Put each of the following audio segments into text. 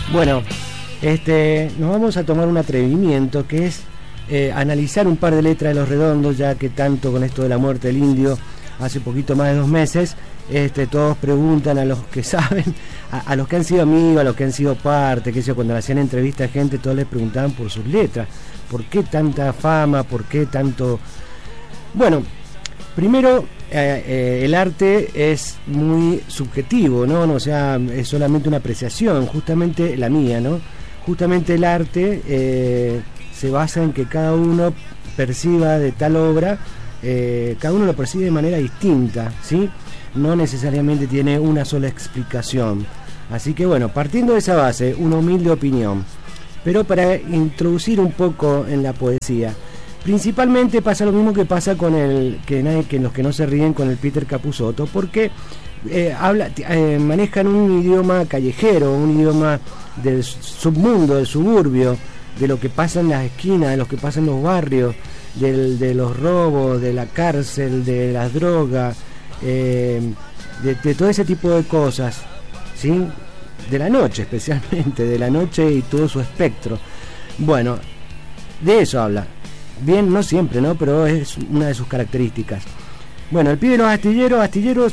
Bueno, nos vamos a tomar un atrevimiento que es analizar un par de letras de Los Redondos, ya que tanto con esto de la muerte del indio hace poquito más de 2 meses, todos preguntan a los que saben, a los que han sido amigos, a los que han sido parte, que cuando hacían entrevistas a gente, todos les preguntaban por sus letras, por qué tanta fama, por qué tanto... Bueno, primero, el arte es muy subjetivo, ¿no? O sea, es solamente una apreciación, justamente la mía, ¿no? Justamente el arte se basa en que cada uno perciba de tal obra, cada uno lo percibe de manera distinta, ¿sí? No necesariamente tiene una sola explicación. Así que bueno, partiendo de esa base, una humilde opinión. Pero para introducir un poco en la poesía, principalmente pasa lo mismo que pasa con que los que no se ríen con el Peter Capusotto, porque manejan un idioma callejero, un idioma del submundo, del suburbio, de lo que pasa en las esquinas, de lo que pasa en los barrios, de los robos, de la cárcel, de las drogas, de todo ese tipo de cosas, ¿sí? De la noche especialmente, de la noche y todo su espectro. Bueno, de eso habla. Bien, no siempre, ¿no? Pero es una de sus características. Bueno, el pibe de los astilleros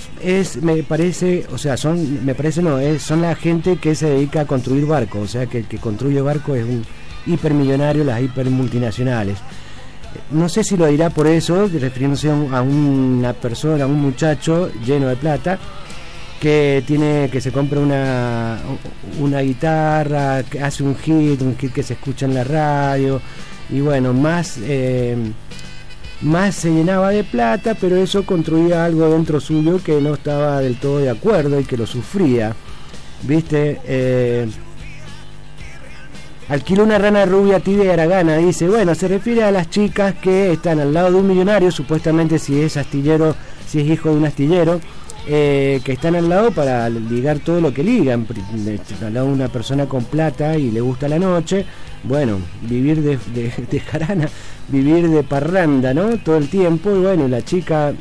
son la gente que se dedica a construir barcos, o sea que el que construye barcos es un hipermillonario, las hipermultinacionales. No sé si lo dirá por eso, refiriéndose a una persona, a un muchacho lleno de plata, que se compra una guitarra, que hace un hit que se escucha en la radio, y bueno, más se llenaba de plata, pero eso construía algo dentro suyo que no estaba del todo de acuerdo y que lo sufría, ¿viste? Alquiló una rana rubia tibia y haragana, dice, bueno, se refiere a las chicas que están al lado de un millonario, supuestamente si es hijo de un astillero, que están al lado para ligar todo lo que ligan, al lado de una persona con plata y le gusta la noche, bueno, vivir de jarana, vivir de parranda, ¿no? Todo el tiempo, y bueno, la chica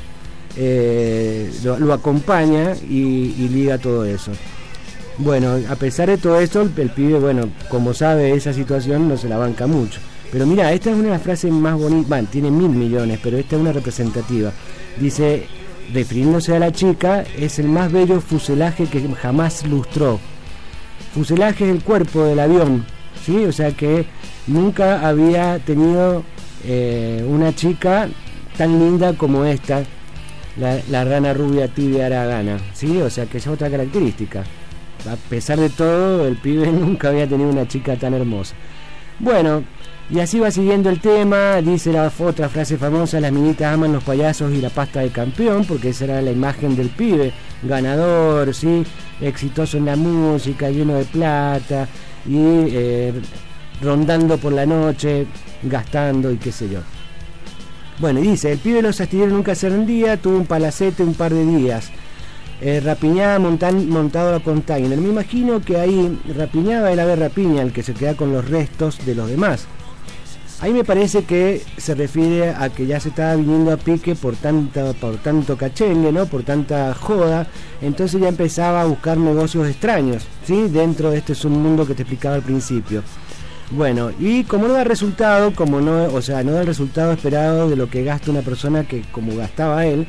lo acompaña y liga todo eso. Bueno, a pesar de todo esto, el pibe, bueno, como sabe esa situación, no se la banca mucho. Pero mira, esta es una de las frases más bonitas, bueno, tiene 1.000 millones, pero esta es una representativa. Dice, refiriéndose a la chica, es el más bello fuselaje que jamás lustró. Fuselaje es el cuerpo del avión, ¿sí? O sea que nunca había tenido una chica tan linda como esta, la rana rubia tibia haragana, ¿sí? O sea que es otra característica. A pesar de todo, el pibe nunca había tenido una chica tan hermosa. Bueno, y así va siguiendo el tema. Dice la otra frase famosa: las minitas aman los payasos y la pasta de campeón, porque esa era la imagen del pibe, ganador, ¿sí? Exitoso en la música, lleno de plata y rondando por la noche, gastando y qué sé yo. Bueno, y dice, el pibe de los astilleros nunca se rendía, tuvo un palacete un par de días. Rapiñaba montado a container. Me imagino que ahí rapiñaba el ave rapiña, el que se queda con los restos de los demás. Ahí me parece que se refiere a que ya se estaba viniendo a pique por tanto cachengue, ¿no? Por tanta joda. Entonces ya empezaba a buscar negocios extraños, ¿sí? Dentro de este submundo que te explicaba al principio. Bueno, y como no da resultado, no da el resultado esperado de lo que gasta una persona que como gastaba él,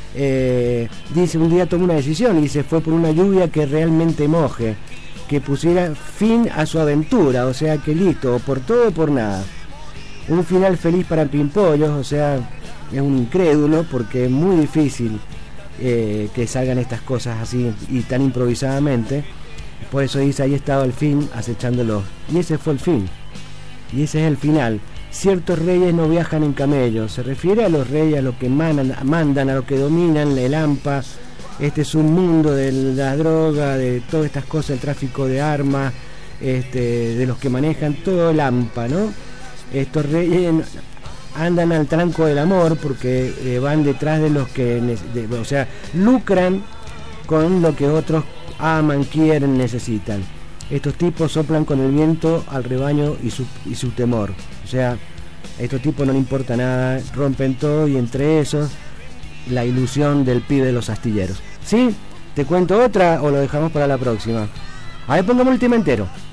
dice, un día tomó una decisión y dice, fue por una lluvia que realmente moje, que pusiera fin a su aventura, o sea que listo, o por todo o por nada. Un final feliz para Pimpollos, o sea, es un incrédulo porque es muy difícil que salgan estas cosas así y tan improvisadamente. Por eso dice, ahí estaba el fin acechándolos, y ese fue el fin, y ese es el final. Ciertos reyes no viajan en camellos. Se refiere a los reyes, a los que mandan, a los que dominan el AMPA. Este es un mundo de la droga, de todas estas cosas, el tráfico de armas, de los que manejan todo el AMPA, ¿no? Estos reyes andan al tranco del amor porque van detrás de los que, o sea, lucran con lo que otros aman, quieren, necesitan. Estos tipos soplan con el viento al rebaño y su temor. O sea, a estos tipos no les importa nada, rompen todo, y entre esos la ilusión del pibe de los astilleros. ¿Sí? ¿Te cuento otra o lo dejamos para la próxima? A ver, pongamos el tema entero.